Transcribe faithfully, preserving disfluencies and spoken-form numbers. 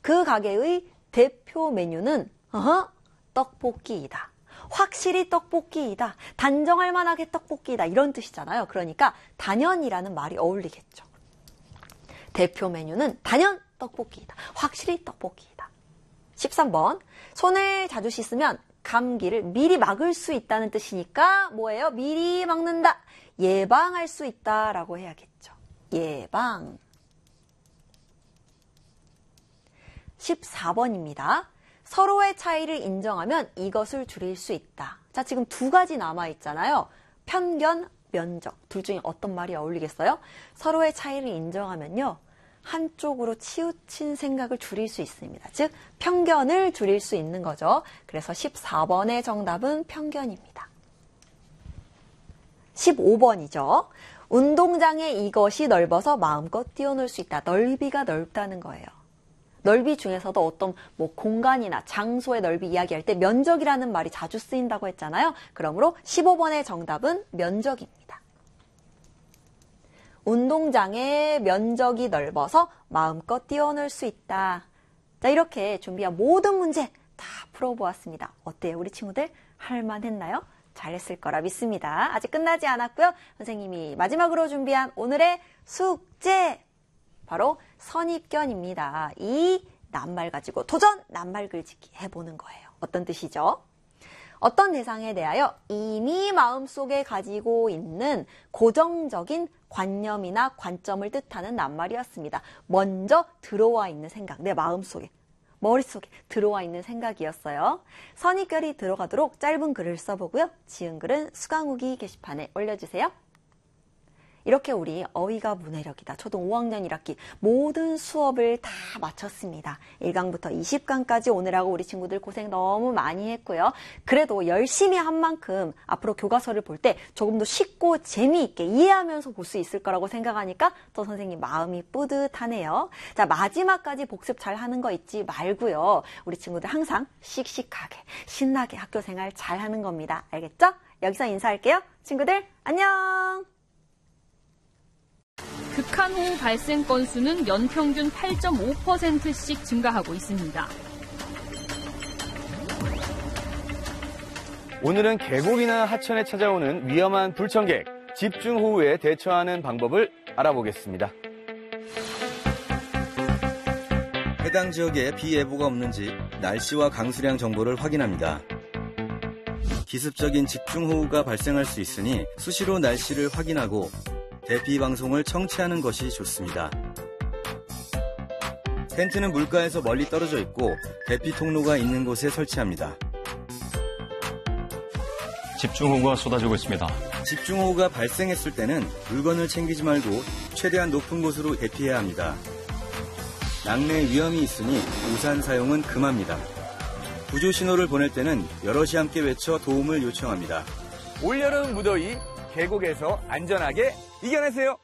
그 가게의 대표 메뉴는 어허, 떡볶이이다. 확실히 떡볶이이다. 단정할 만하게 떡볶이이다. 이런 뜻이잖아요. 그러니까 단연이라는 말이 어울리겠죠. 대표 메뉴는 단연 떡볶이이다. 확실히 떡볶이이다. 십삼 번. 손을 자주 씻으면 감기를 미리 막을 수 있다는 뜻이니까 뭐예요? 미리 막는다. 예방할 수 있다라고 해야겠죠. 예방. 십사 번입니다. 서로의 차이를 인정하면 이것을 줄일 수 있다. 자, 지금 두 가지 남아있잖아요. 편견, 면적. 둘 중에 어떤 말이 어울리겠어요? 서로의 차이를 인정하면요. 한쪽으로 치우친 생각을 줄일 수 있습니다. 즉, 편견을 줄일 수 있는 거죠. 그래서 십사 번의 정답은 편견입니다. 십오 번이죠. 운동장에 이것이 넓어서 마음껏 뛰어놀 수 있다. 넓이가 넓다는 거예요. 넓이 중에서도 어떤 뭐 공간이나 장소의 넓이 이야기할 때 면적이라는 말이 자주 쓰인다고 했잖아요. 그러므로 십오 번의 정답은 면적입니다. 운동장의 면적이 넓어서 마음껏 뛰어놀 수 있다. 자, 이렇게 준비한 모든 문제 다 풀어보았습니다. 어때요? 우리 친구들 할만했나요? 잘했을 거라 믿습니다. 아직 끝나지 않았고요. 선생님이 마지막으로 준비한 오늘의 숙제! 바로 선입견입니다. 이 낱말 가지고 도전 낱말 글짓기 해보는 거예요. 어떤 뜻이죠? 어떤 대상에 대하여 이미 마음속에 가지고 있는 고정적인 관념이나 관점을 뜻하는 낱말이었습니다. 먼저 들어와 있는 생각, 내 마음속에, 머릿속에 들어와 있는 생각이었어요. 선입견이 들어가도록 짧은 글을 써보고요. 지은 글은 수강후기 게시판에 올려주세요. 이렇게 우리 어휘가 문해력이다. 초등 오 학년 일 학기 모든 수업을 다 마쳤습니다. 일 강부터 이십 강까지 오느라고 우리 친구들 고생 너무 많이 했고요. 그래도 열심히 한 만큼 앞으로 교과서를 볼 때 조금 더 쉽고 재미있게 이해하면서 볼 수 있을 거라고 생각하니까 또 선생님 마음이 뿌듯하네요. 자, 마지막까지 복습 잘 하는 거 잊지 말고요. 우리 친구들 항상 씩씩하게 신나게 학교 생활 잘 하는 겁니다. 알겠죠? 여기서 인사할게요. 친구들 안녕! 극한호우 발생 건수는 연평균 팔 점 오 퍼센트씩 증가하고 있습니다. 오늘은 계곡이나 하천에 찾아오는 위험한 불청객, 집중호우에 대처하는 방법을 알아보겠습니다. 해당 지역에 비 예보가 없는지 날씨와 강수량 정보를 확인합니다. 기습적인 집중호우가 발생할 수 있으니 수시로 날씨를 확인하고 대피 방송을 청취하는 것이 좋습니다. 텐트는 물가에서 멀리 떨어져 있고 대피 통로가 있는 곳에 설치합니다. 집중호우가 쏟아지고 있습니다. 집중호우가 발생했을 때는 물건을 챙기지 말고 최대한 높은 곳으로 대피해야 합니다. 낙뢰 위험이 있으니 우산 사용은 금합니다. 구조 신호를 보낼 때는 여럿이 함께 외쳐 도움을 요청합니다. 올여름 무더위 계곡에서 안전하게 이겨내세요.